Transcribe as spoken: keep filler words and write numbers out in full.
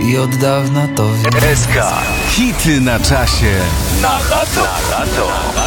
i od dawna to wiem. S K. Hity na czasie. Na lato. Na lato.